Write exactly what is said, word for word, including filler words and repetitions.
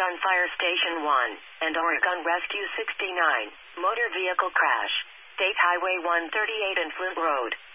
Oregon Fire Station one, and Oregon Rescue sixty-nine, motor vehicle crash. State Highway one thirty-eight and Flint Road.